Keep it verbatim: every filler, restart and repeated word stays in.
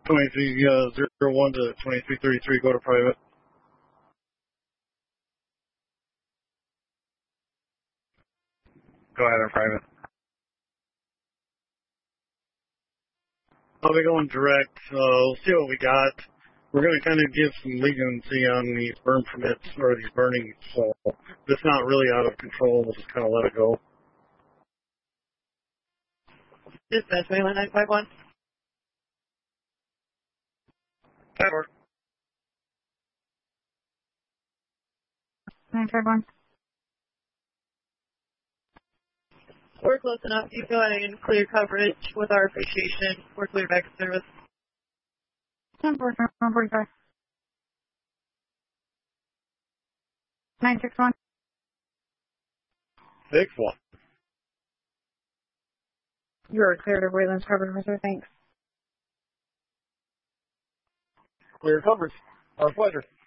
twenty-three, uh, zero one to twenty-three thirty-three, go to private. Go ahead on private. I'll be going direct, so we'll see what we got. We're going to kind of give some leniency on these burn permits, or these burnings, so if it's not really out of control, we'll just kind of let it go. Dispatch, Wayland nine five one. Tower. nine five one. We're close enough. You go ahead and clear coverage with our appreciation. We're clear back to service. ten forty-five, one forty-five. nine six one. six one. You are cleared of Wayland's coverage, Mister Thanks. Clear coverage. Our pleasure.